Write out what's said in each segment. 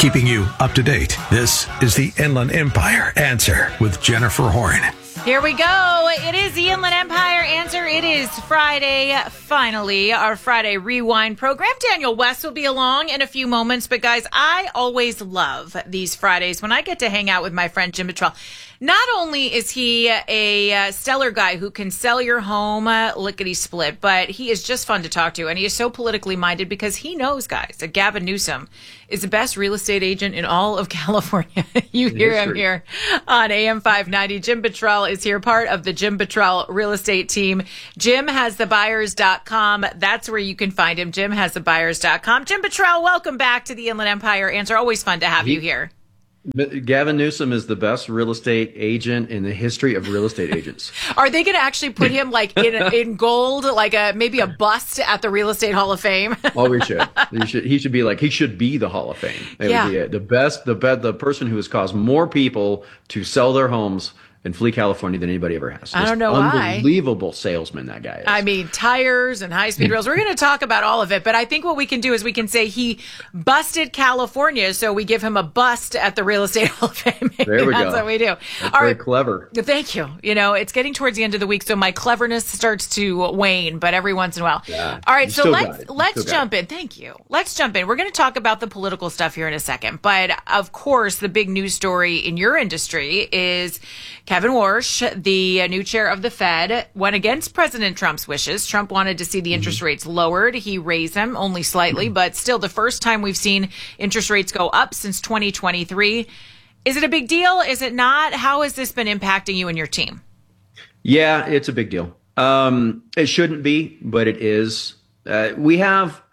keeping you up to date. This is the Inland Empire Answer with Jennifer Horn. Here we go. It is the Inland Empire Answer. It is Friday, finally, our Friday Rewind program. Daniel West will be along in a few moments. But, guys, I always love these Fridays when I get to hang out with my friend Jim Bottrell. Not only is he a stellar guy who can sell your home lickety-split, but he is just fun to talk to. And he is so politically minded because he knows, guys, that Gavin Newsom is the best real estate agent in all of California. You hear him here on AM 590. Jim Bottrell is here, part of the Jim Bottrell real estate team. Jim has thebuyers.com. That's where you can find him. Jim has thebuyers.com. Jim Bottrell, welcome back to the Inland Empire Answer. Always fun to have you here. Gavin Newsom is the best real estate agent in the history of real estate agents. Are they going to actually put him like in gold, like maybe a bust at the Real Estate Hall of Fame? Oh, we should. He should be the Hall of Fame. It would be it. The person who has caused more people to sell their homes in Flee, California than anybody ever has. I don't know why. Unbelievable salesman that guy is. I mean, tires and high-speed rails. We're going to talk about all of it, but I think what we can do is we can say he busted California, so we give him a bust at the Real Estate Hall of Fame. There we go. That's what we do. That's very clever. Thank you. You know, it's getting towards the end of the week, so my cleverness starts to wane, but every once in a while. Yeah, all right, so let's jump in. Thank you. Let's jump in. We're going to talk about the political stuff here in a second, but of course, the big news story in your industry is Kevin Warsh, the new chair of the Fed, went against President Trump's wishes. Trump wanted to see the interest rates lowered. He raised them only slightly, but still the first time we've seen interest rates go up since 2023. Is it a big deal? Is it not? How has this been impacting you and your team? Yeah, it's a big deal. It shouldn't be, but it is. We have,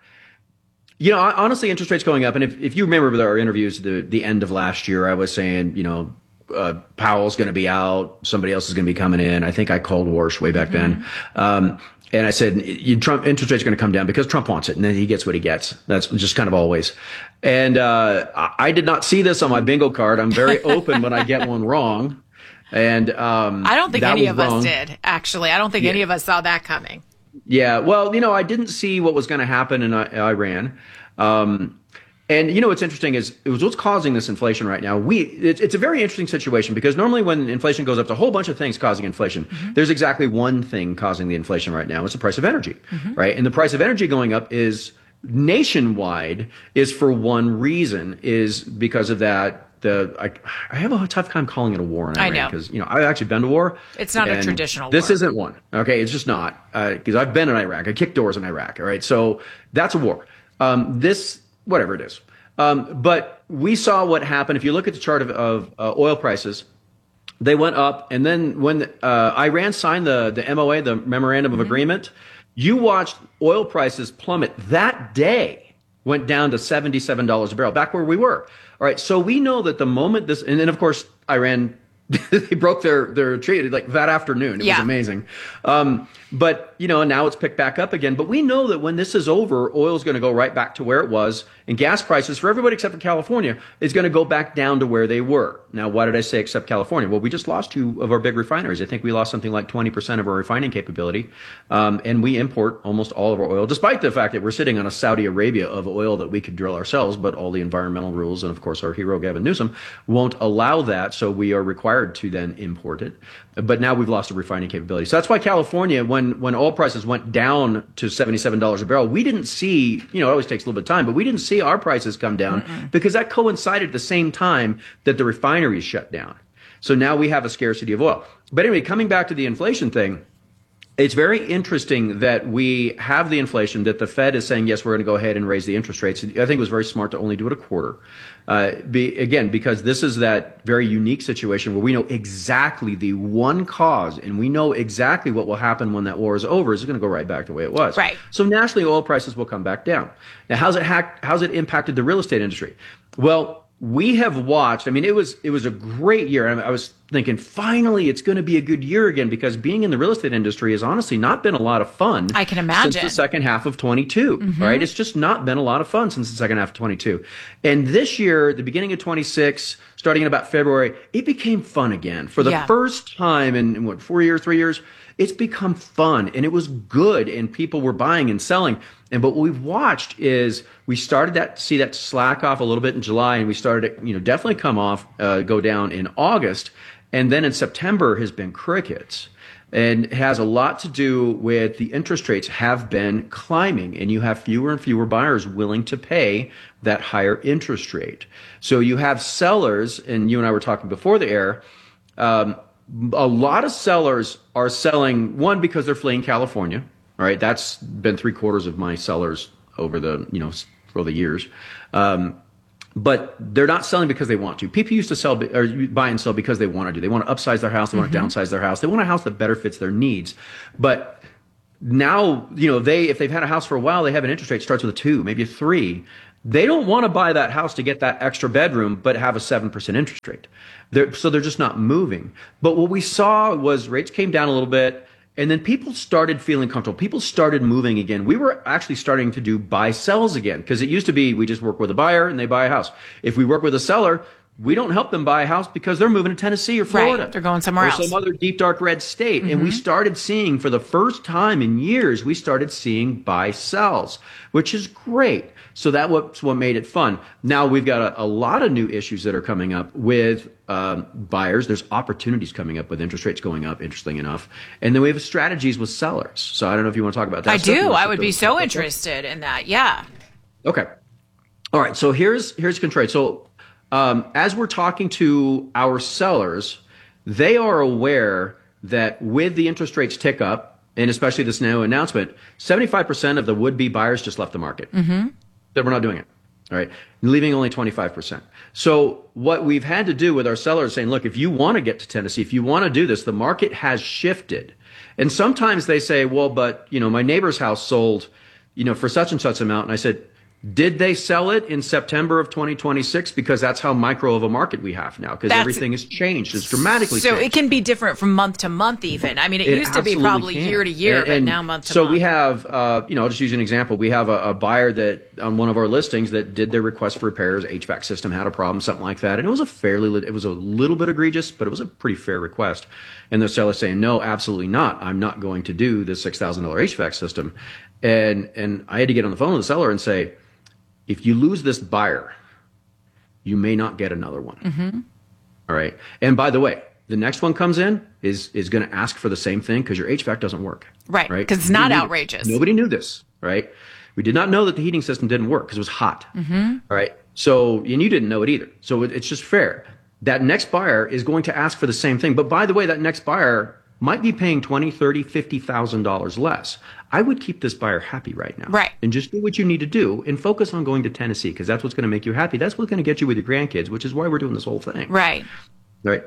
honestly, interest rates going up. And if you remember with our interviews at the end of last year, I was saying, Powell's going to be out. Somebody else is going to be coming in. I think I called Warsh way back then. And I said, Trump interest rates are going to come down because Trump wants it. And then he gets what he gets. That's just kind of always. And I did not see this on my bingo card. I'm very open when I get one wrong. And I don't think any of us did, actually. I don't think any of us saw that coming. Yeah. Well, I didn't see what was going to happen in Iran. And what's interesting is what's causing this inflation right now. It's a very interesting situation because normally when inflation goes up, there's a whole bunch of things causing inflation. There's exactly one thing causing the inflation right now. It's the price of energy, right? And the price of energy going up is nationwide is for one reason, is because of that. I have a tough time calling it a war in Iran because I've actually been to war. It's not a traditional war. This isn't one. Okay, it's just not because I've been in Iraq. I kicked doors in Iraq. All right, so that's a war. Whatever it is. But we saw what happened. If you look at the chart of oil prices, they went up. And then when Iran signed the MOA, the Memorandum of Agreement, you watched oil prices plummet that day, went down to $77 a barrel, back where we were. All right. So we know that the moment this, and then of course, Iran, they broke their treaty like that afternoon. It was amazing. But, now it's picked back up again. But we know that when this is over, oil is going to go right back to where it was. And gas prices for everybody except for California is going to go back down to where they were. Now, why did I say except California? Well, we just lost two of our big refineries. I think we lost something like 20% of our refining capability. And we import almost all of our oil, despite the fact that we're sitting on a Saudi Arabia of oil that we could drill ourselves. But all the environmental rules and, of course, our hero, Gavin Newsom, won't allow that. So we are required to then import it. But now we've lost the refining capability. So that's why California, when oil prices went down to $77 a barrel, we didn't see, it always takes a little bit of time, but we didn't see our prices come down because that coincided at the same time that the refineries shut down. So now we have a scarcity of oil. But anyway, coming back to the inflation thing, it's very interesting that we have the inflation, that the Fed is saying, yes, we're going to go ahead and raise the interest rates. I think it was very smart to only do it a quarter. Because this is that very unique situation where we know exactly the one cause and we know exactly what will happen when that war is over. It's going to go right back the way it was. Right. So nationally, oil prices will come back down. Now, how's it impacted the real estate industry? Well, we have watched. I mean, it was a great year. I was thinking, finally, it's going to be a good year again, because being in the real estate industry has honestly not been a lot of fun. I can imagine. Since the second half of 22, right? It's just not been a lot of fun since the second half of 22. And this year, the beginning of 26, starting in about February, it became fun again. For the first time in what, 4 years, 3 years, it's become fun, and it was good, and people were buying and selling. And but what we've watched is we started to see that slack off a little bit in July, and we started to, definitely come off, go down in August. And then in September has been crickets. And it has a lot to do with the interest rates have been climbing, and you have fewer and fewer buyers willing to pay that higher interest rate. So you have sellers, and you and I were talking before the air, a lot of sellers are selling, one, because they're fleeing California, right? That's been 3/4 of my sellers over the, for the years. But they're not selling because they want to. People used to sell or buy and sell because they want to do. They want to upsize their house. They want to downsize their house. They want a house that better fits their needs. But now, if they've had a house for a while, they have an interest rate starts with a 2, maybe a 3. They don't want to buy that house to get that extra bedroom, but have a 7% interest rate. So they're just not moving. But what we saw was rates came down a little bit, and then people started feeling comfortable. People started moving again. We were actually starting to do buy sells again, because it used to be we just work with a buyer and they buy a house. If we work with a seller, we don't help them buy a house because they're moving to Tennessee or Florida. Right, they're going somewhere else. Or some other deep, dark red state. And we started seeing, for the first time in years, we started seeing buy sells, which is great. So that's what made it fun. Now we've got a lot of new issues that are coming up with buyers. There's opportunities coming up with interest rates going up, interesting enough. And then we have strategies with sellers. So I don't know if you want to talk about that. I do. I would be so interested in that. Yeah. Okay. All right. So here's control. So as we're talking to our sellers, they are aware that with the interest rates tick up, and especially this new announcement, 75% of the would-be buyers just left the market. That we're not doing it. All right. Leaving only 25%. So what we've had to do with our sellers saying, look, if you want to get to Tennessee, if you want to do this, the market has shifted. And sometimes they say, well, but, my neighbor's house sold, for such and such amount. And I said, did they sell it in September of 2026? Because that's how micro of a market we have now, because everything has changed. It's dramatically changed. So it can be different from month to month even. I mean, it used to be probably year to year, but now month to month. So we have, I'll just use an example. We have a buyer that on one of our listings that did their request for repairs, HVAC system had a problem, something like that. And it was it was a little bit egregious, but it was a pretty fair request. And the seller saying, no, absolutely not. I'm not going to do this $6,000 HVAC system. And I had to get on the phone with the seller and say, if you lose this buyer, you may not get another one. All right. And by the way, the next one comes in is going to ask for the same thing because your HVAC doesn't work. Right. Because it's not outrageous. Nobody knew this. Right. We did not know that the heating system didn't work because it was hot. All right. So, and you didn't know it either. So it's just fair. That next buyer is going to ask for the same thing. But by the way, that next buyer might be paying $20,000, $30,000, $50,000 less. I would keep this buyer happy right now. Right. And just do what you need to do and focus on going to Tennessee, because that's what's going to make you happy. That's what's going to get you with your grandkids, which is why we're doing this whole thing. Right. Right.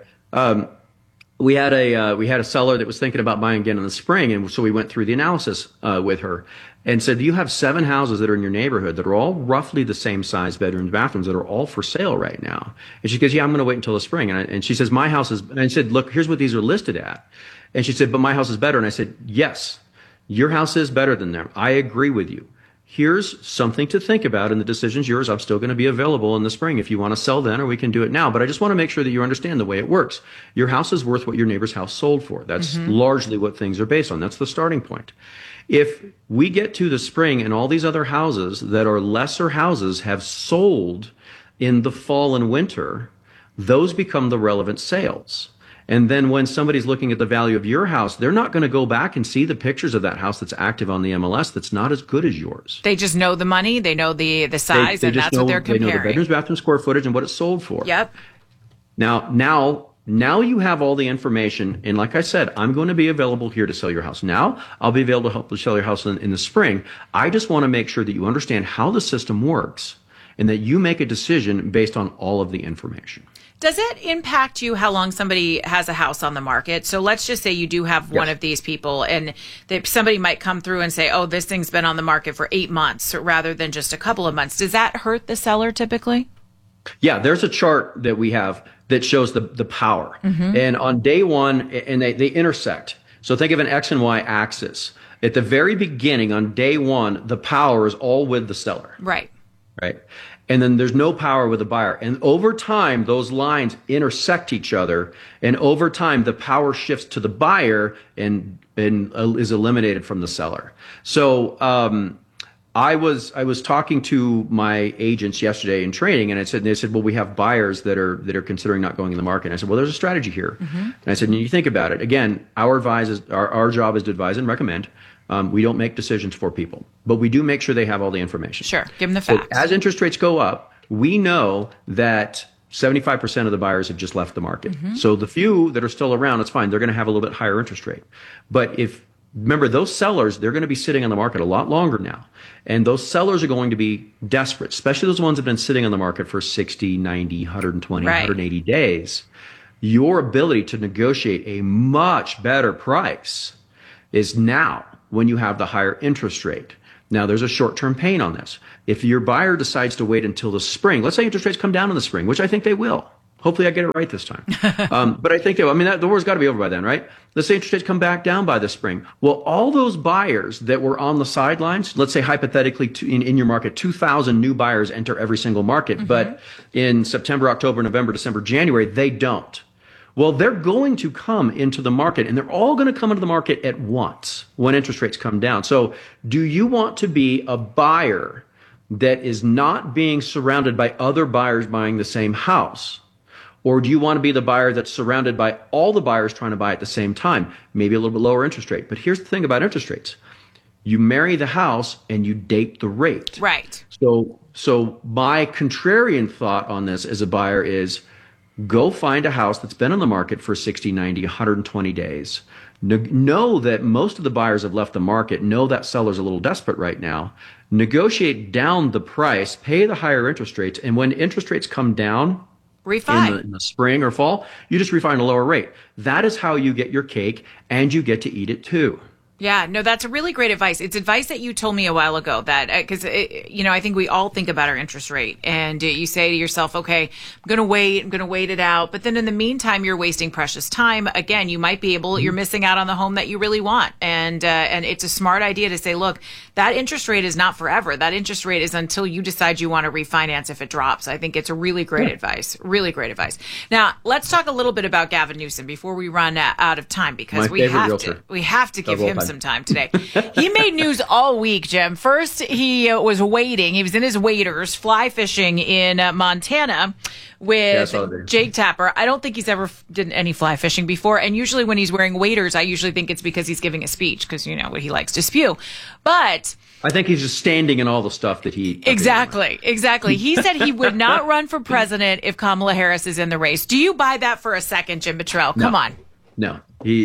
We had a seller that was thinking about buying again in the spring, and so we went through the analysis with her and said, you have 7 houses that are in your neighborhood that are all roughly the same size, bedrooms, bathrooms, that are all for sale right now. And she goes, yeah, I'm going to wait until the spring. And she says, my house is, and I said, look, here's what these are listed at. And she said, but my house is better. And I said, yes, your house is better than them. I agree with you. Here's something to think about, and the decision's yours. I'm still going to be available in the spring if you want to sell then, or we can do it now. But I just want to make sure that you understand the way it works. Your house is worth what your neighbor's house sold for. That's largely what things are based on. That's the starting point. If we get to the spring and all these other houses that are lesser houses have sold in the fall and winter, those become the relevant sales. And then when somebody's looking at the value of your house, they're not going to go back and see the pictures of that house that's active on the MLS that's not as good as yours. They just know the money, they know the size, and that's what they're comparing. They know the bedrooms, bathroom, square footage, and what it's sold for. Yep. Now you have all the information, and like I said, I'm going to be available here to sell your house. Now I'll be available to help you sell your house in the spring. I just want to make sure that you understand how the system works and that you make a decision based on all of the information. Does it impact you how long somebody has a house on the market? So let's just say you do have one of these people, and somebody might come through and say, oh, this thing's been on the market for 8 months rather than just a couple of months. Does that hurt the seller typically? Yeah, there's a chart that we have that shows the power. And on day one, and they intersect. So think of an X and Y axis. At the very beginning, on day one, the power is all with the seller. Right. Right. And then there's no power with the buyer. And over time, those lines intersect each other. And over time, the power shifts to the buyer and is eliminated from the seller. So I was talking to my agents yesterday in training, and they said, well, we have buyers that are considering not going in the market. And I said, well, there's a strategy here. And I said, you think about it. Again, our job is to advise and recommend. We don't make decisions for people, but we do make sure they have all the information. Sure. Give them the facts. So as interest rates go up, we know that 75% of the buyers have just left the market. So the few that are still around, it's fine. They're going to have a little bit higher interest rate. But remember, those sellers, they're going to be sitting on the market a lot longer now. And those sellers are going to be desperate, especially those ones that have been sitting on the market for 60, 90, 120, 180 days. Your ability to negotiate a much better price is now when you have the higher interest rate. Now, there's a short-term pain on this. If your buyer decides to wait until the spring, let's say interest rates come down in the spring, which I think they will. Hopefully I get it right this time. But I think the war's got to be over by then, right? Let's say interest rates come back down by the spring. Well, all those buyers that were on the sidelines, let's say hypothetically in your market, 2,000 new buyers enter every single market. But in September, October, November, December, January, they don't. Well, they're going to come into the market, and they're all going to come into the market at once when interest rates come down. So do you want to be a buyer that is not being surrounded by other buyers buying the same house? Or do you want to be the buyer that's surrounded by all the buyers trying to buy at the same time? Maybe a little bit lower interest rate. But here's the thing about interest rates. You marry the house and you date the rate. Right. So my contrarian thought on this as a buyer is, go find a house that's been on the market for 60, 90, 120 days. Know that most of the buyers have left the market. Know that seller's a little desperate right now. Negotiate down the price, pay the higher interest rates, and when interest rates come down in the spring or fall, you just refi at a lower rate. That is how you get your cake, and you get to eat it too. Yeah, no, that's a really great advice. It's advice that you told me a while ago that, because, I think we all think about our interest rate and you say to yourself, okay, I'm going to wait it out. But then in the meantime, you're wasting precious time. Again, you might be you're missing out on the home that you really want. And it's a smart idea to say, look, that interest rate is not forever. That interest rate is until you decide you want to refinance if it drops. I think it's a really great advice. Really great advice. Now, let's talk a little bit about Gavin Newsom before we run out of time, because we have to give him some time today. He made news all week, Jim. First, he was wading. He was in his waders fly fishing in Montana with Jake Tapper. I don't think he's ever did any fly fishing before. And usually when he's wearing waders, I usually think it's because he's giving a speech, because you know what he likes to spew. But I think he's just standing in all the stuff that he... Exactly. He said he would not run for president if Kamala Harris is in the race. Do you buy that for a second, Jim Buttrell? Come on. No.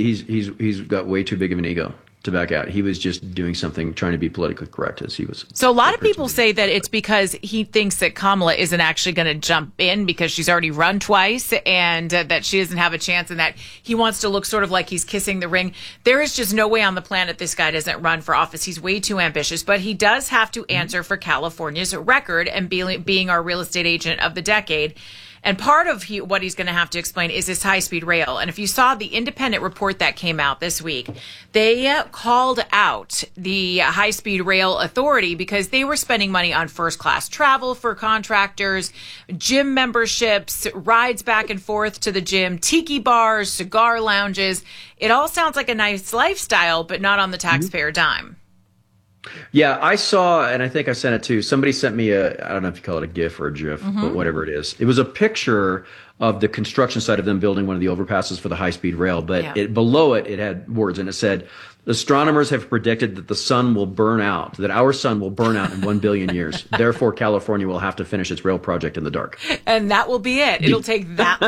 He's got way too big of an ego to back out. He was just doing something, trying to be politically correct as he was. So a lot of people say that it's because he thinks that Kamala isn't actually going to jump in because she's already run twice, and that she doesn't have a chance, and that he wants to look sort of like he's kissing the ring. There is just no way on the planet this guy doesn't run for office. He's way too ambitious, but he does have to answer for California's record and being our real estate agent of the decade. And part of what he's going to have to explain is this high-speed rail. And if you saw the independent report that came out this week, they called out the high-speed rail authority because they were spending money on first-class travel for contractors, gym memberships, rides back and forth to the gym, tiki bars, cigar lounges. It all sounds like a nice lifestyle, but not on the taxpayer dime. Yeah, I saw, and I think I sent it to somebody. Sent me I don't know if you call it a GIF or a GIF, but whatever it is. It was a picture of the construction site of them building one of the overpasses for the high-speed rail. But below it had words, and it said, astronomers have predicted that the sun will burn out, that our sun will burn out in 1 billion years. Therefore, California will have to finish its rail project in the dark. And that will be it. It'll take that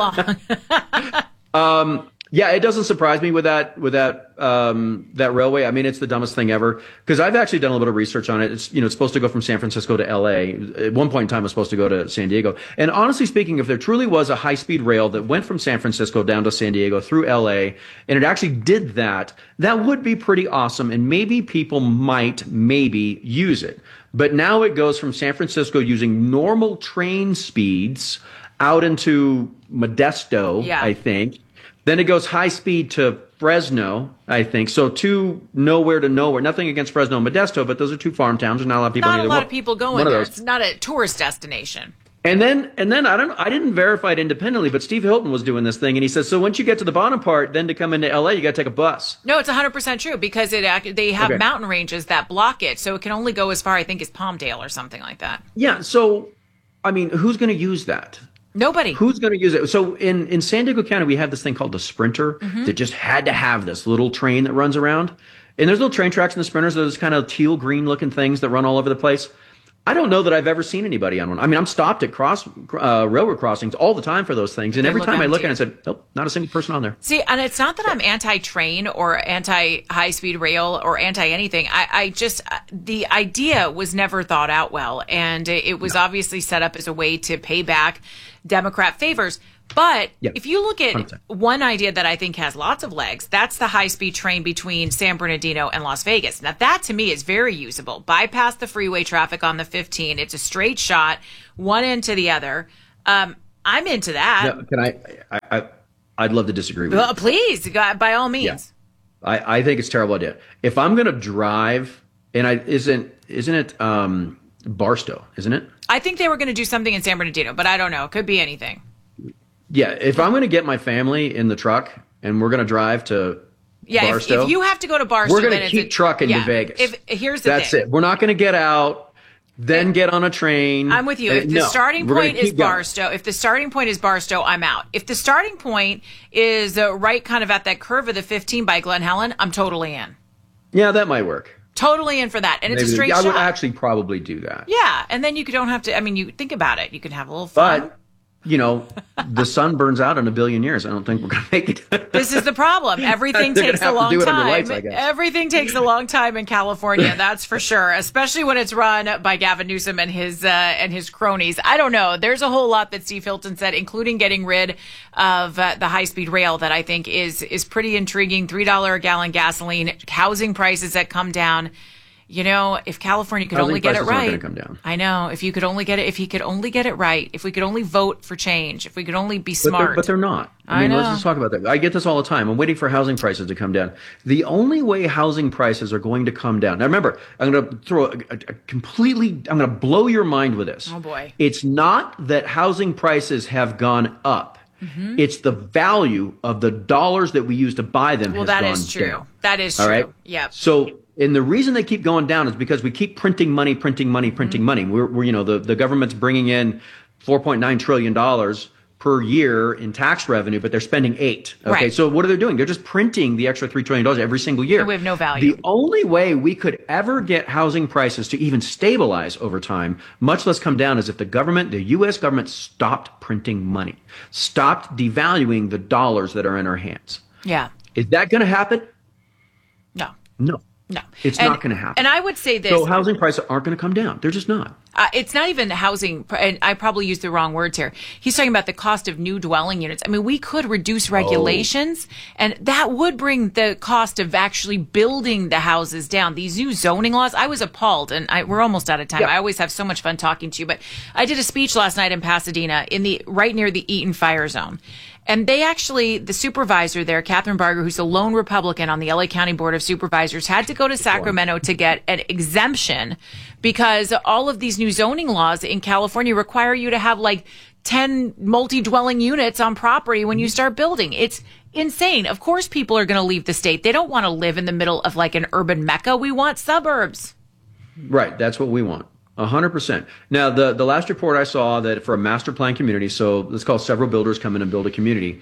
long. Yeah, it doesn't surprise me with that railway. I mean, it's the dumbest thing ever, because I've actually done a little bit of research on it. It's supposed to go from San Francisco to LA. At one point in time, it was supposed to go to San Diego. And honestly speaking, if there truly was a high-speed rail that went from San Francisco down to San Diego through LA, and it actually did that, that would be pretty awesome. And maybe people might use it. But now it goes from San Francisco using normal train speeds out into Modesto, I think. Then it goes high speed to Fresno, I think. So nowhere to nowhere. Nothing against Fresno and Modesto, but those are two farm towns. There's not a lot of people. Not a lot of people going there. It's not a tourist destination. And then I didn't verify it independently, but Steve Hilton was doing this thing, and he says, so once you get to the bottom part, then to come into LA, you got to take a bus. No, it's 100% true because they have mountain ranges that block it, so it can only go as far, I think, as Palmdale or something like that. Yeah. So, I mean, who's going to use that? Nobody. Who's going to use it? So in San Diego County, we have this thing called the Sprinter that just had to have this little train that runs around. And there's little train tracks in the Sprinters, those kind of teal green looking things that run all over the place. I don't know that I've ever seen anybody on one. I mean, I'm stopped at railroad crossings all the time for those things. And every time I look at it, I said, nope, not a single person on there. See, and it's not that I'm anti-train or anti-high-speed rail or anti-anything. I just, the idea was never thought out well. And it was obviously set up as a way to pay back Democrat favors. But if you look at 100%. One idea that I think has lots of legs, that's the high-speed train between San Bernardino and Las Vegas. Now, that to me is very usable. Bypass the freeway traffic on the 15. It's a straight shot, one end to the other. I'm into that. No, can I'd love to disagree with you. Please, by all means. Yeah. I think it's a terrible idea. If I'm going to drive, and isn't it Barstow, isn't it? I think they were going to do something in San Bernardino, but I don't know. It could be anything. Yeah, if I'm going to get my family in the truck and we're going to drive to Barstow. If you have to go to Barstow, we're going to keep trucking to Vegas. Here's the That's thing. it. We're not going to get out, then get on a train. I'm with you. If the starting point is Barstow, I'm out. If the starting point is right kind of at that curve of the 15 by Glen Helen, I'm totally in. Yeah, that might work. Totally in for that. And it's a straight shot. I would actually probably do that. Yeah, and then you don't have to, you think about it. You can have a little fun. But the sun burns out in a billion years. I don't think we're going to make it. This is the problem. Everything takes a long time. Everything takes a long time in California, that's for sure, especially when it's run by Gavin Newsom and his cronies. I don't know. There's a whole lot that Steve Hilton said, including getting rid of the high-speed rail that I think is pretty intriguing. $3 a gallon gasoline, housing prices that come down. If California could only get it right, come down. I know. If he could only get it right, if we could only vote for change, if we could only be smart. But they're not. I mean, let's just talk about that. I get this all the time. I'm waiting for housing prices to come down. The only way housing prices are going to come down. Now, remember, I'm going to throw I'm going to blow your mind with this. Oh, boy. It's not that housing prices have gone up. Mm-hmm. It's the value of the dollars that we use to buy them has gone down. Well, that is true. That is true. All right? Yeah. So, and the reason they keep going down is because we keep printing money. Mm-hmm. We're the government's bringing in $4.9 trillion per year in tax revenue, but they're spending $8 trillion. Okay. Right. So what are they doing? They're just printing the extra $3 trillion every single year. And we have no value. The only way we could ever get housing prices to even stabilize over time, much less come down, is if the U.S. government stopped printing money, stopped devaluing the dollars that are in our hands. Yeah. Is that going to happen? No. No. It's not going to happen. And I would say this. So housing prices aren't going to come down. They're just not. It's not even housing, and I probably used the wrong words here. He's talking about the cost of new dwelling units. I mean, we could reduce regulations, and that would bring the cost of actually building the houses down. These new zoning laws, I was appalled, and we're almost out of time. Yeah. I always have so much fun talking to you, but I did a speech last night in Pasadena, right near the Eaton fire zone. And the supervisor there, Catherine Barger, who's a lone Republican on the LA County Board of Supervisors, had to go to Sacramento to get an exemption because all of these new zoning laws in California require you to have 10 multi-dwelling units on property when you start building. It's insane. Of course, people are going to leave the state. They don't want to live in the middle of an urban mecca. We want suburbs. Right. That's what we want. 100%. Now, the last report I saw that for a master plan community, so let's call several builders come in and build a community,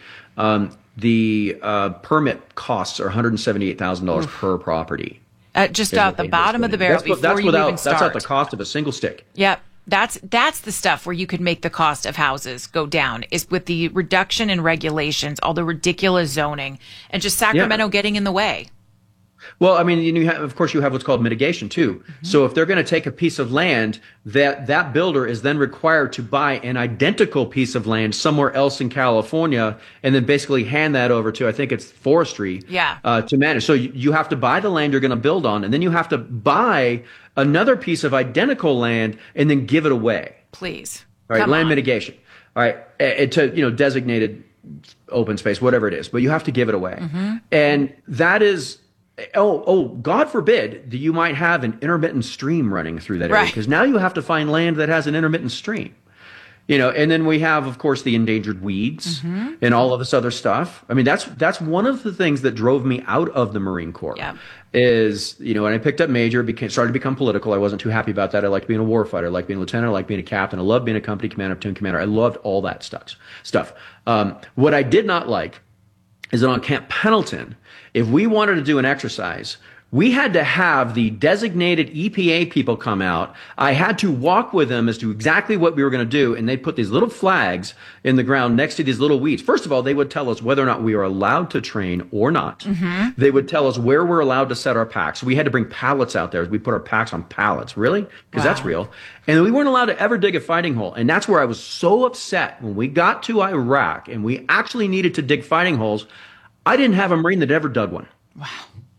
the permit costs are $178,000 per property. Just out the bottom of the barrel before you even start. That's at the cost of a single stick. Yep. That's the stuff where you could make the cost of houses go down, is with the reduction in regulations, all the ridiculous zoning, and just Sacramento getting in the way. Well, I mean, of course, you have what's called mitigation too. Mm-hmm. So if they're going to take a piece of land, that builder is then required to buy an identical piece of land somewhere else in California, and then basically hand that over to, I think it's forestry, to manage. So you have to buy the land you're going to build on, and then you have to buy another piece of identical land and then give it away. Please, all right, land mitigation. All right, to designated open space, whatever it is, but you have to give it away, and that is. Oh, God forbid that you might have an intermittent stream running through that area, because now you have to find land that has an intermittent stream. And then we have, of course, the endangered weeds and all of this other stuff. I mean, that's one of the things that drove me out of the Marine Corps. Yeah. Is, when I picked up major, started to become political. I wasn't too happy about that. I liked being a warfighter. I liked being a lieutenant. I liked being a captain. I loved being a company commander, platoon commander. I loved all that stuff. What I did not like is that on Camp Pendleton, if we wanted to do an exercise, we had to have the designated EPA people come out. I had to walk with them as to exactly what we were going to do, and they put these little flags in the ground next to these little weeds. First of all, they would tell us whether or not we were allowed to train or not. They would tell us where we're allowed to set our packs. We had to bring pallets out there. We put our packs on pallets. Really? Because that's real. And we weren't allowed to ever dig a fighting hole. And that's where I was so upset when we got to Iraq and we actually needed to dig fighting holes. I didn't have a Marine that ever dug one. Wow.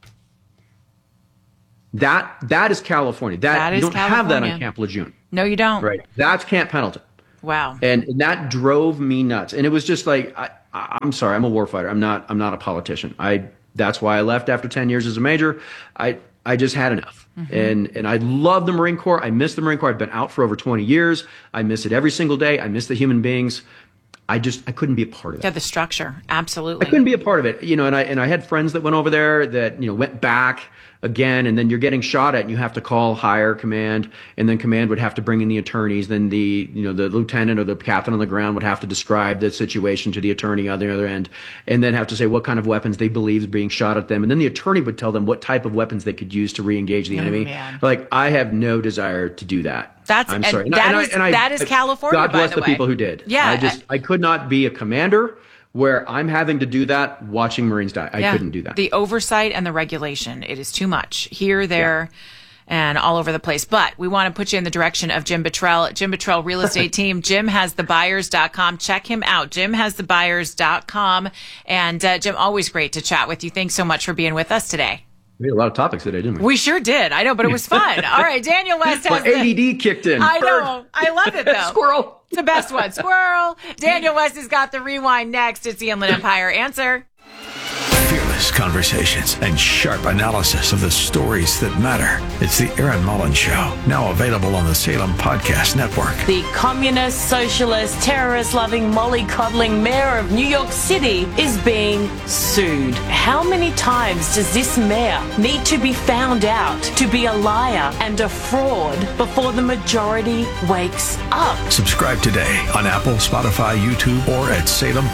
That is California. That you don't California. Have that on Camp Lejeune. No, you don't. Right. That's Camp Pendleton. Wow. And that drove me nuts. And it was just like, I'm sorry, I'm a warfighter. I'm not a politician. That's why I left after 10 years as a major. I just had enough. And I love the Marine Corps. I miss the Marine Corps. I've been out for over 20 years. I miss it every single day. I miss the human beings. I couldn't be a part of it. Yeah, the structure. Absolutely. I couldn't be a part of it. And I had friends that went over there that, went back again, and then you're getting shot at and you have to call higher command, and then command would have to bring in the attorneys. Then the lieutenant or the captain on the ground would have to describe the situation to the attorney on the other end, and then have to say what kind of weapons they believe is being shot at them. And then the attorney would tell them what type of weapons they could use to re-engage the enemy. Man. Like, I have no desire to do that. I'm sorry. That is California, God bless by the way. people who did. Yeah. I could not be a commander where I'm having to do that watching Marines die. I couldn't do that. The oversight and the regulation, it is too much here, there, and all over the place. But we want to put you in the direction of Jim Buttrell. Jim Buttrell Real Estate Team. JimHasTheBuyers.com. Check him out. JimHasTheBuyers.com. And Jim, always great to chat with you. Thanks so much for being with us today. We had a lot of topics today, didn't we? We sure did. I know, but it was fun. All right, Daniel West has ADD kicked in. I know. I love it, though. Squirrel. It's the best one. Squirrel. Daniel West has got the rewind next. It's the Inland Empire Answer. Fearless conversations and sharp analysis of the stories that matter. It's the Aaron Mullins Show, now available on the Salem Podcast Network. The communist, socialist, terrorist-loving, mollycoddling mayor of New York City is being sued. How many times does this mayor need to be found out to be a liar and a fraud before the majority wakes up? Subscribe today on Apple, Spotify, YouTube, or at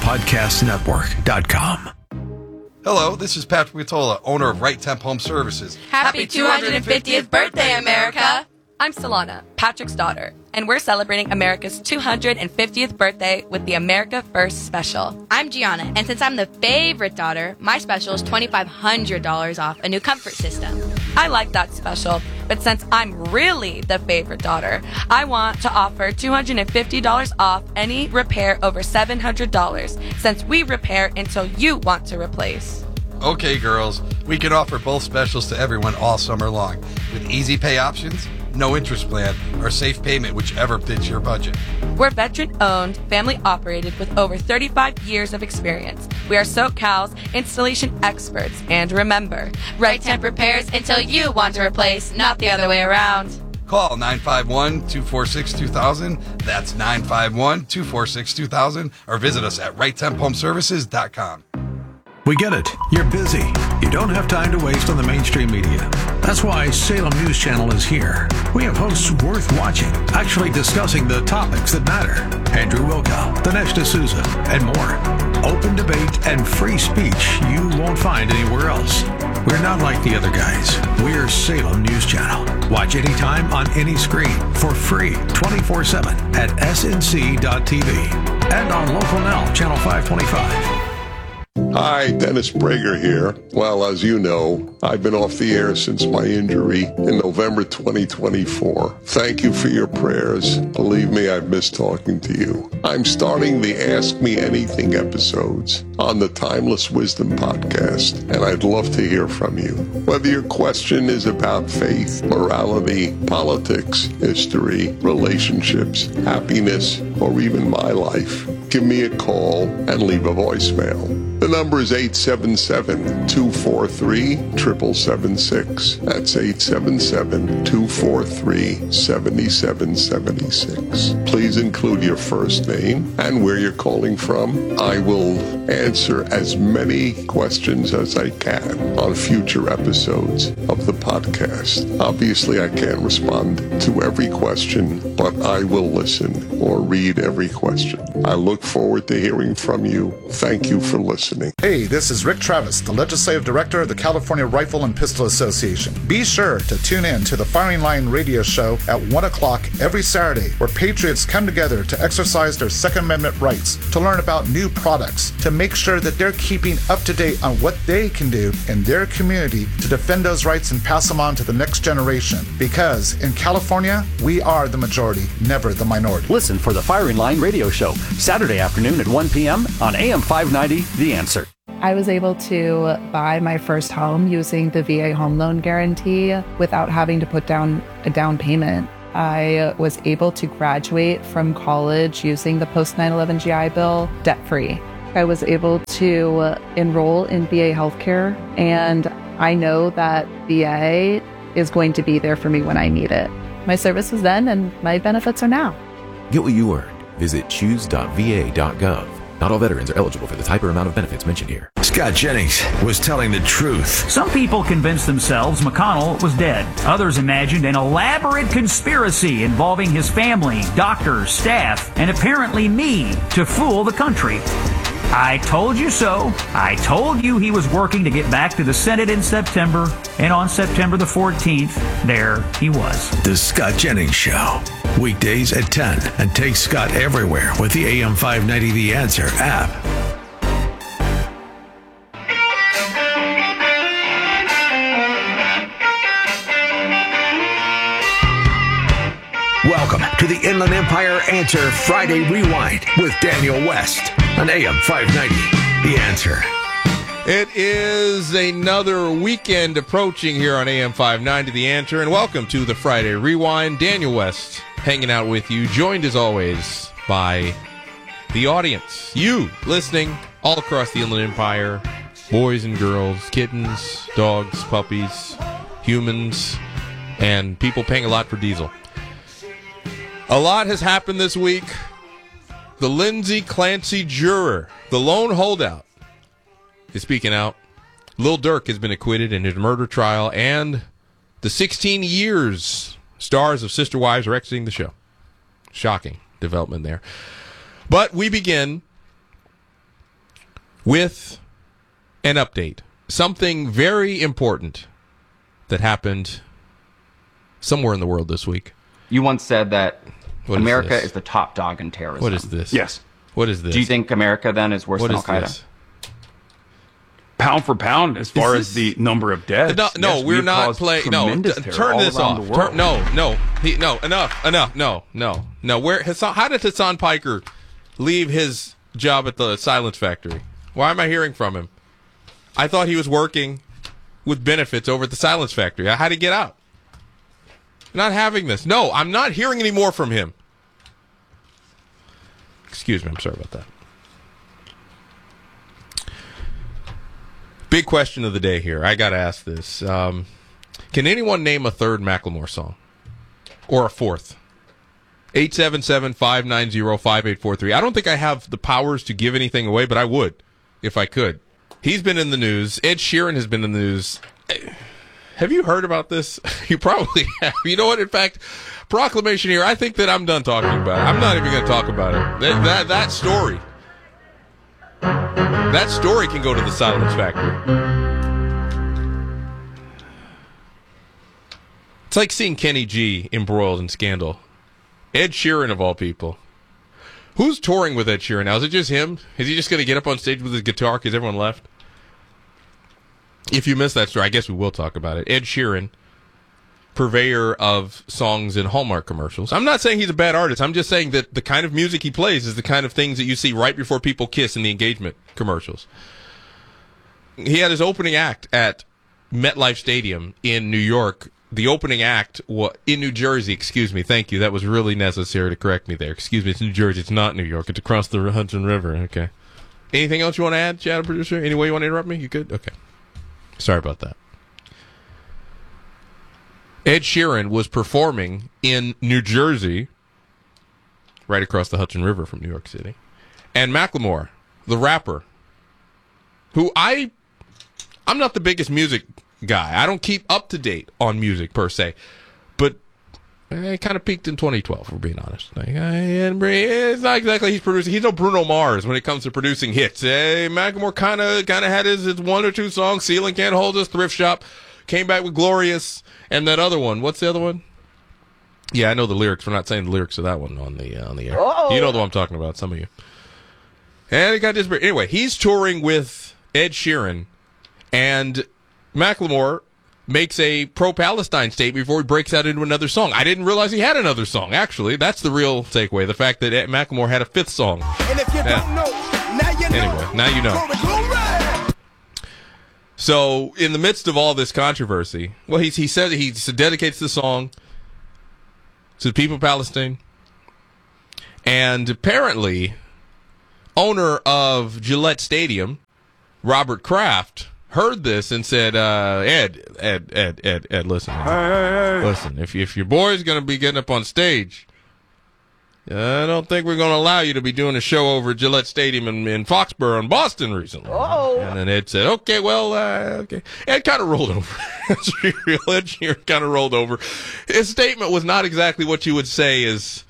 SalemPodcastNetwork.com. Hello, this is Patrick Vitola, owner of Right Temp Home Services. Happy 250th birthday, America! I'm Solana, Patrick's daughter, and we're celebrating America's 250th birthday with the America First special. I'm Gianna, and since I'm the favorite daughter, my special is $2,500 off a new comfort system. I like that special, but since I'm really the favorite daughter, I want to offer $250 off any repair over $700, since we repair until you want to replace. Okay, girls, we can offer both specials to everyone all summer long, with easy pay options, no interest plan, or safe payment, whichever fits your budget. We're veteran-owned, family-operated with over 35 years of experience. We are SoCal's installation experts. And remember, Right Temp repairs until you want to replace, not the other way around. Call 951-246-2000. That's 951-246-2000. Or visit us at RightTempHomeservices.com. We get it. You're busy. You don't have time to waste on the mainstream media. That's why Salem News Channel is here. We have hosts worth watching, actually discussing the topics that matter. Andrew Wilkow, Dinesh D'Souza, and more. Open debate and free speech you won't find anywhere else. We're not like the other guys. We're Salem News Channel. Watch anytime on any screen for free 24/7 at snc.tv and on Local Now, Channel 525. Hi, Dennis Prager here. Well, as you know, I've been off the air since my injury in November 2024. Thank you for your prayers. Believe me, I've missed talking to you. I'm starting the Ask Me Anything episodes on the Timeless Wisdom podcast, and I'd love to hear from you. Whether your question is about faith, morality, politics, history, relationships, happiness, or even my life, give me a call and leave a voicemail. The number is 877-243-7776. That's 877-243-7776. Please include your first name and where you're calling from. I will answer as many questions as I can on future episodes of the podcast. Obviously, I can't respond to every question, but I will listen or read every question. I look forward to hearing from you. Thank you for listening. Hey, this is Rick Travis, the Legislative Director of the California Rifle and Pistol Association. Be sure to tune in to the Firing Line radio show at 1 o'clock every Saturday, where patriots come together to exercise their Second Amendment rights, to learn about new products, to make sure that they're keeping up to date on what they can do in their community to defend those rights and pass them on to the next generation. Because in California, we are the majority, never the minority. Listen for the Firing Line radio show, Saturday afternoon at 1 p.m. on AM 590, The Answer. I was able to buy my first home using the VA home loan guarantee without having to put down a down payment. I was able to graduate from college using the post 9/11 GI Bill debt-free. I was able to enroll in VA healthcare, and I know that VA is going to be there for me when I need it. My service was then, and my benefits are now. Get what you earned. Visit choose.va.gov. Not all veterans are eligible for the type or amount of benefits mentioned here. Scott Jennings was telling the truth. Some people convinced themselves McConnell was dead. Others imagined an elaborate conspiracy involving his family, doctors, staff, and apparently me to fool the country. I told you so. I told you he was working to get back to the Senate in September, and on September the 14th, there he was. The Scott Jennings Show. Weekdays at 10, and take Scott everywhere with the AM 590 The Answer app. Welcome to the Inland Empire Answer Friday Rewind with Daniel West on AM 590 The Answer. It is another weekend approaching here on AM 590 The Answer, and welcome to the Friday Rewind. Daniel West hanging out with you, joined as always by the audience, you listening all across the Inland Empire, boys and girls, kittens, dogs, puppies, humans, and people paying a lot for diesel. A lot has happened this week. The Lindsay Clancy juror, the lone holdout, is speaking out. Lil Durk has been acquitted in his murder trial, and the 16 years stars of Sister Wives are exiting the show. Shocking development there. But we begin with an update. Something very important that happened somewhere in the world this week. You once said that America is the top dog in terrorism. What is this? Yes. What is this? Do you think America then is worse than Al-Qaeda? This? Pound for pound, as far as the number of deaths. No, we're not playing. No, turn this off. No, enough. No. Where Hassan? How did Hassan Piker leave his job at the Silence Factory? Why am I hearing from him? I thought he was working with benefits over at the Silence Factory. How did he get out? Not having this. No, I'm not hearing any more from him. Excuse me. I'm sorry about that. Big question of the day here. I got to ask this. Can anyone name a third Macklemore song? Or a fourth? 877-590-5843. I don't think I have the powers to give anything away, but I would if I could. He's been in the news. Ed Sheeran has been in the news. Have you heard about this? You probably have. You know what? In fact, proclamation here. I think that I'm done talking about it. I'm not even going to talk about it. That story. That story can go to the Silence Factory. It's like seeing Kenny G embroiled in scandal. Ed Sheeran, of all people. Who's touring with Ed Sheeran now? Is it just him? Is he just going to get up on stage with his guitar because everyone left? If you missed that story, I guess we will talk about it. Ed Sheeran, purveyor of songs in Hallmark commercials. I'm not saying he's a bad artist. I'm just saying that the kind of music he plays is the kind of things that you see right before people kiss in the engagement commercials. He had his opening act at MetLife Stadium in New York. The opening act in New Jersey, excuse me. Thank you. That was really necessary to correct me there. Excuse me, it's New Jersey. It's not New York. It's across the Hudson River. Okay. Anything else you want to add, Shadow Producer? Any way you want to interrupt me? You good? Okay. Sorry about that. Ed Sheeran was performing in New Jersey, right across the Hudson River from New York City. And Macklemore, the rapper, who I'm not the biggest music guy. I don't keep up to date on music per se, but it kind of peaked in 2012. If we're being honest. It's not exactly he's producing. He's no Bruno Mars when it comes to producing hits. Macklemore kind of had his one or two songs. Ceiling Can't Hold Us, Thrift Shop, came back with Glorious, and that other one. What's the other one? Yeah, I know the lyrics. We're not saying the lyrics of that one on the air. You know the one I'm talking about. Some of you. And he got this. Anyway, he's touring with Ed Sheeran, and Macklemore makes a pro-Palestine statement before he breaks out into another song. I didn't realize he had another song, actually. That's the real takeaway, the fact that Macklemore had a fifth song. And if you don't know, now you know. So, in the midst of all this controversy, well, he said he dedicates the song to the people of Palestine. And apparently, owner of Gillette Stadium, Robert Kraft, heard this and said, Ed, listen. Listen, if your boy's going to be getting up on stage, I don't think we're going to allow you to be doing a show over at Gillette Stadium in Foxborough in Boston recently. Oh. And then Ed said, okay, well, okay. Ed kind of rolled over. That's real. Ed Sheeran kind of rolled over. His statement was not exactly what you would say is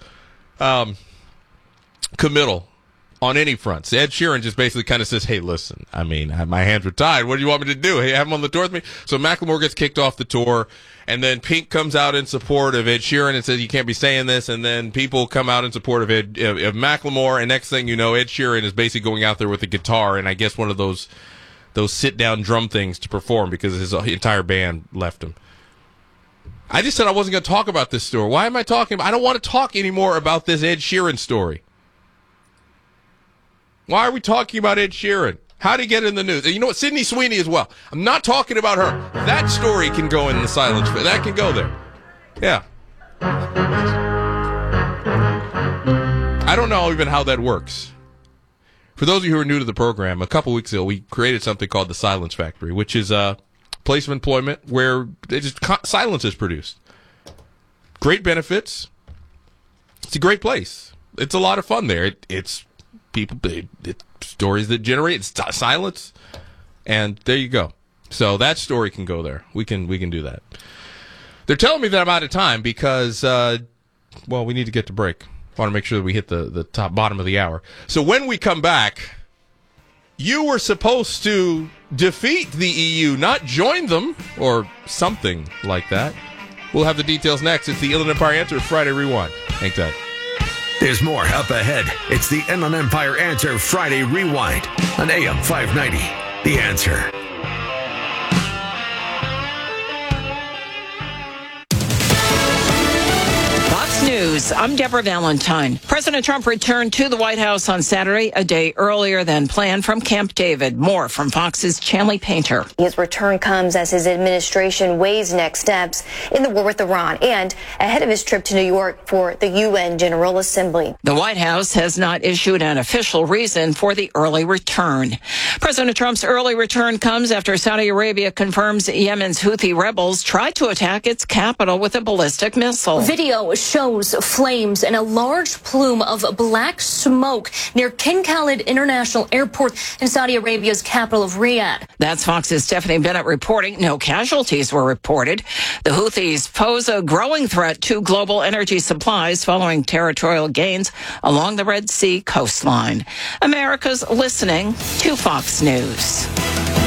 committal on any fronts. Ed Sheeran just basically kind of says, hey, listen, I mean, my hands were tied. What do you want me to do? Hey, have him on the tour with me? So Macklemore gets kicked off the tour, and then Pink comes out in support of Ed Sheeran and says, you can't be saying this, and then people come out in support of Macklemore, and next thing you know, Ed Sheeran is basically going out there with a guitar and I guess one of those sit-down drum things to perform because his entire band left him. I just said I wasn't going to talk about this story. Why am I talking about? I don't want to talk anymore about this Ed Sheeran story. Why are we talking about Ed Sheeran? How did he get in the news? You know what? Sydney Sweeney as well. I'm not talking about her. That story can go in the silence. That can go there. Yeah. I don't know even how that works. For those of you who are new to the program, a couple weeks ago, we created something called the Silence Factory, which is a place of employment where silence is produced. Great benefits. It's a great place. It's a lot of fun there. It's stories that generate silence, and there you go. So that story can go there. We can do that. They're telling me that I'm out of time because we need to get to break. I want to make sure that we hit the bottom of the hour. So when we come back, you were supposed to defeat the EU, not join them, or something like that. We'll have the details next. It's the Inland Empire Answer Friday Rewind. Hang tight. There's more up ahead. It's the Inland Empire Answer Friday Rewind on AM 590. The Answer. Fox News, I'm Deborah Valentine. President Trump returned to the White House on Saturday, a day earlier than planned from Camp David. More from Fox's Chanley Painter. His return comes as his administration weighs next steps in the war with Iran and ahead of his trip to New York for the UN General Assembly. The White House has not issued an official reason for the early return. President Trump's early return comes after Saudi Arabia confirms Yemen's Houthi rebels tried to attack its capital with a ballistic missile. Video shows flames and a large plume of black smoke near King Khalid International Airport in Saudi Arabia's capital of Riyadh. That's Fox's Stephanie Bennett reporting. No casualties were reported. The Houthis pose a growing threat to global energy supplies following territorial gains along the Red Sea coastline. America's listening to Fox News.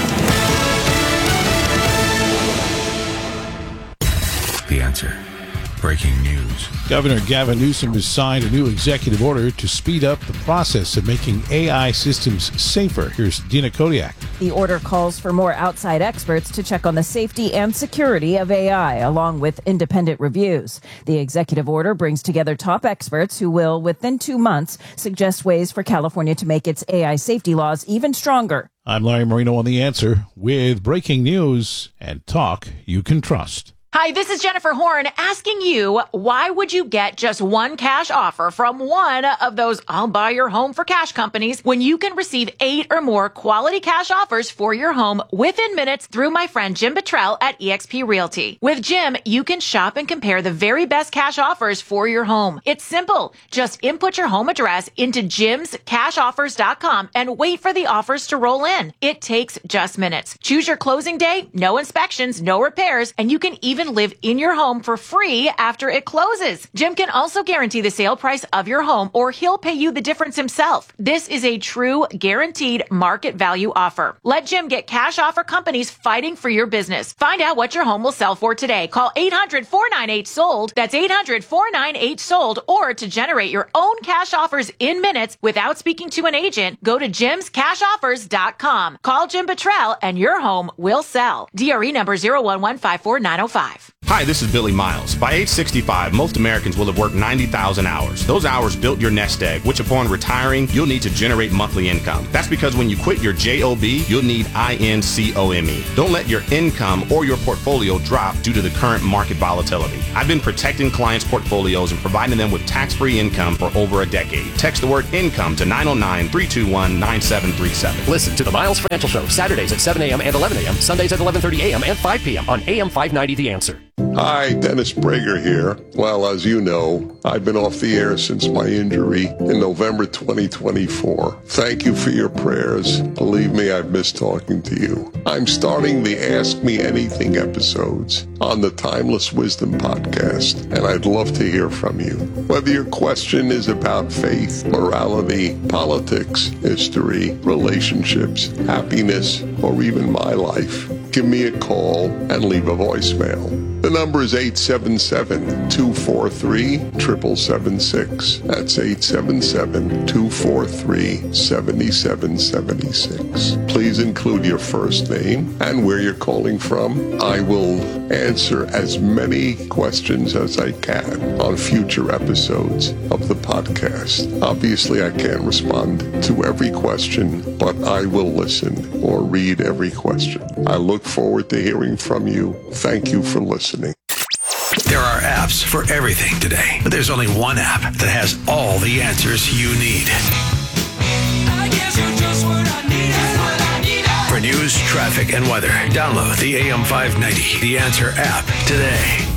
The Answer. breaking news. Governor Gavin Newsom has signed a new executive order to speed up the process of making AI systems safer. Here's Dina Kodiak. The order calls for more outside experts to check on the safety and security of AI, along with independent reviews. The executive order brings together top experts who will, within 2 months, suggest ways for California to make its AI safety laws even stronger. I'm Larry Marino on The Answer with breaking news and talk you can trust. Hi, this is Jennifer Horn asking you, why would you get just one cash offer from one of those I'll buy your home for cash companies when you can receive 8 or more quality cash offers for your home within minutes through my friend Jim Bottrell at eXp Realty. With Jim, you can shop and compare the very best cash offers for your home. It's simple. Just input your home address into jimscashoffers.com and wait for the offers to roll in. It takes just minutes. Choose your closing day, no inspections, no repairs, and you can even live in your home for free after it closes. Jim can also guarantee the sale price of your home, or he'll pay you the difference himself. This is a true guaranteed market value offer. Let Jim get cash offer companies fighting for your business. Find out what your home will sell for today. Call 800-498-SOLD. That's 800-498-SOLD. Or to generate your own cash offers in minutes without speaking to an agent, go to jimscashoffers.com. Call Jim Bottrell and your home will sell. DRE number 0115490. Hi, this is Billy Miles. By age 65, most Americans will have worked 90,000 hours. Those hours built your nest egg, which upon retiring, you'll need to generate monthly income. That's because when you quit your JOB, you'll need INCOME. Don't let your income or your portfolio drop due to the current market volatility. I've been protecting clients' portfolios and providing them with tax-free income for over a decade. Text the word income to 909-321-9737. Listen to the Miles Financial Show, Saturdays at 7 a.m. and 11 a.m., Sundays at 11:30 a.m. and 5 p.m. on AM 590 The Answer. Hi, Dennis Prager here. Well, as you know, I've been off the air since my injury in November 2024. Thank you for your prayers. Believe me, I've missed talking to you. I'm starting the Ask Me Anything episodes on the Timeless Wisdom podcast, and I'd love to hear from you. Whether your question is about faith, morality, politics, history, relationships, happiness, or even my life, give me a call and leave a voicemail. The number is 877-243-7776. That's 877-243-7776. Please include your first name and where you're calling from. I will answer as many questions as I can on future episodes of the podcast. Obviously, I can't respond to every question, but I will listen or read every question. I look forward to hearing from you. Thank you for listening. There are apps for everything today, but there's only one app that has all the answers you need. For news, traffic, and weather, download the AM 590 The Answer app today.